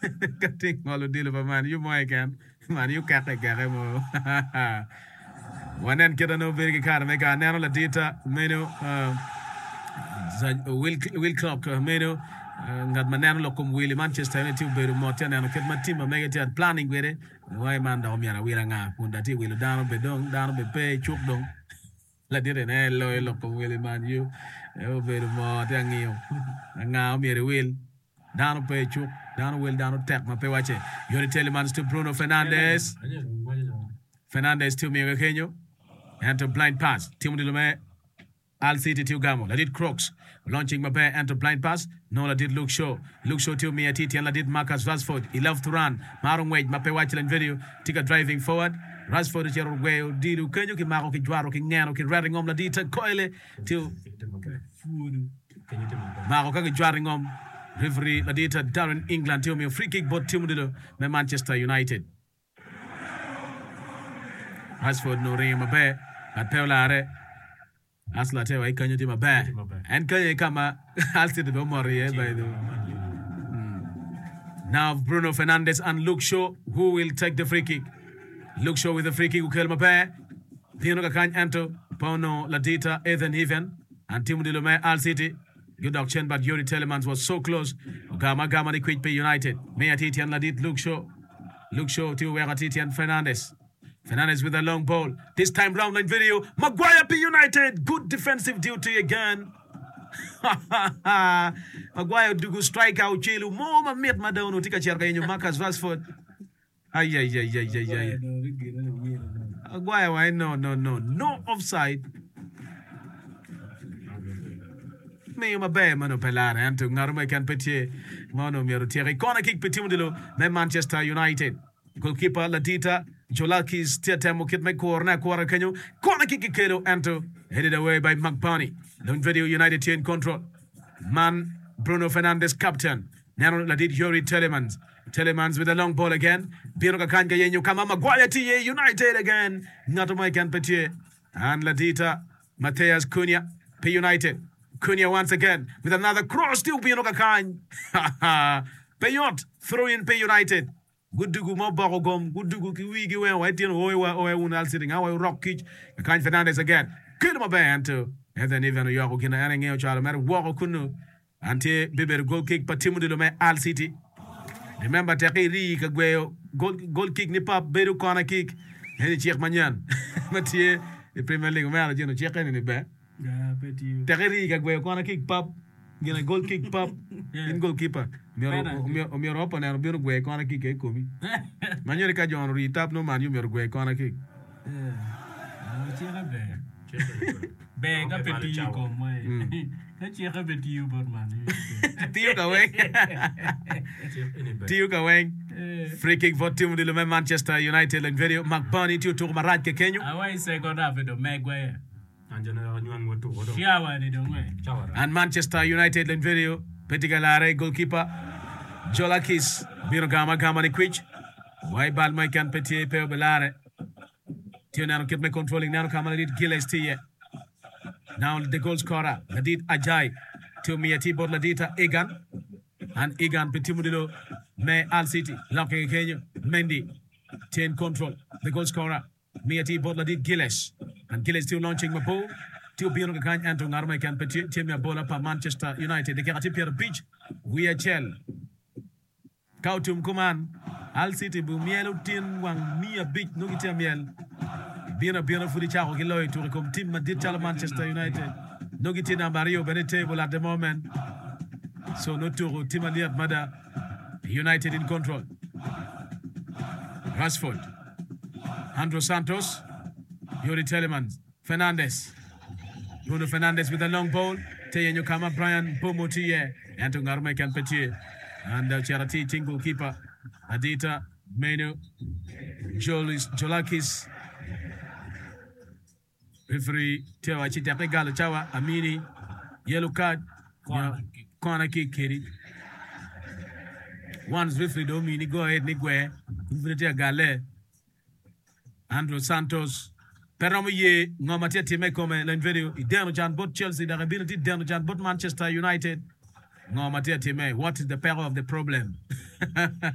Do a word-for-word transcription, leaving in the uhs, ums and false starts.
Cutting all the deal of a man. You more can. Man, you can't take care of one end get no very car make a nano la data menu will will clock menu ngat manano lokum will Manchester United be moten and ket matim make it planning with it why man da omiana wila nga kunda ti will down be dong down be pay chuk dong la dire ne lo lokum will man you e be mo tangi nga mi will down pay chuk down will down tap ma pe wache Yuri Telemans to Bruno Fernandes Fernandes to Miguel Kenyo enter blind pass Timothy Lume Al City to Gamo la did Crooks launching Mbappe enter blind pass no la did Luke Shaw Luke Shaw to me Titi and la did Marcus Rashford he loved to run Marong Wade Mbappe watch the video tika driving forward Rashford is your way didu Kenyo ki mako ki jwaro ki ngano ki raring om la dita koile to mako ka ki jwaring om referee la dita Darren England to me free kick but Timothy Lume Manchester United Rashford no ring Mbappe at Peolare Asla tewa ikanyo ti Mbappe and kanye kama alti do mori by the now Bruno Fernandes and Luke Shaw who will take the free kick Luke Shaw with the free kick ukel Mbappe Pino kakany ento Pauno Ladita Ethan Heaven and Timothy Lume Al City good action but Yuri Telemans was so close Gama Gama ni Quit United Mea Titi and Ladit Luke Shaw Luke Shaw to Wega Titi and Fernandes Fernandes with a long ball. This time round line video. Maguire P United. Good defensive duty again. Maguire dugu strike out chelu. Moma met madauno tika cherka yenyu Marcus Rashford. Ay ay ay ay ay ay. Maguire why no no no no offside. Me ma be mano pelare antu ngaruma kan petie mono mero tiere corner kick petimudilo me Manchester United. Goalkeeper Ladita Jolakis Tiatemo Kit Corner Quara Kenyo corner kick Kelo Anto headed away by McBurney. Long video United in control. Man Bruno Fernandes captain. Nano Ladit Yuri Telemans. Telemans with a long ball again. Pino Kakanga Yenyu Kama Maguire T A United again. Not my can Petier. And Ladita Mateus Cunha P United. Cunha once again with another cross to Pino Kakan. Payot throw in P United. Good to go, more barogom. Good to go. We go away. White in Owa or Unal sitting. Our rock kitch. Kind Fernandes again. Kill my band too. And then even you are going to hang out. Child, matter what Kuno. Ante Biber goal kick. But Timu de Lume Al City. Remember, Terry Kagweo goal goal kick. Nipap Beru corner kick. Any check manyan. But here the Premier League manager, you know, check in the back. Terry Kagweo corner kick. Pop. You know, goal kick. Pop. In goalkeeper. O mi Europa na biro gwe corner kick e komi. Manyo ka John ri tap no man you mi gwe corner kick. Eh. Ah, tira be. Be ka peti ko mo. Ka tira peti you bot man. Tio ka weng. Tio ka weng. Free kick for Timothy Lume Manchester United and video McBurney to to Marat ke Kenyo. Awai second half do Maguire. And Manchester United and video Petigalare goalkeeper Jolakis Bino Gama Gama ni Quich. Why bal my can Petit Peo Belare. Tionano kept me controlling now Kamala did Gilles Tia. Now the goal scorer Ladit Ajay to me a T-bot Ladita Egan and Egan Petimudilo Me Al City locking Kenya Mendy ten control the goal scorer me a T-bot Ladit Gilles and Gilles still launching my ball. Tio Bino Gagan and Arma can Petit Timia Bola pa Manchester United. The Karate Pier Beach. We are Chell. Kautum Kuman. Al City Bumielo Tin Wang Mia Beach Nugita Miel. Bino Bino Fudichao Giloy to recom team Maditala Manchester United. Nogitina Mario Benetable at the moment. So no to Timaliat Mada. United in control. Rashford. Andrew Santos. Yuri Telemans. Fernandes. Bruno Fernandes with a long ball. Teyenyo Kama Brian Pomotie. And to Ngarme can Petit. And the charity tingle keeper. Adita Menu. Jolis Jolakis. Referee Tewa Chitake Gala Chawa Amini. Yellow card. Corner kick Kiri. Once referee do mini go ahead Nigwe. Infinity Gale. Andrew Santos. Peramo ye ngomatia time come len video ideno jan bot Chelsea da ability deno jan bot Manchester United ngomatia time what is the peril of the problem